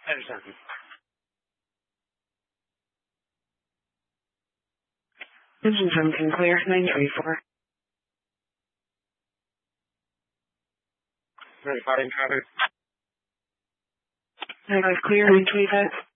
Anderson. Engine function clear, 934. Ready, fighting traffic. 95 clear, 925.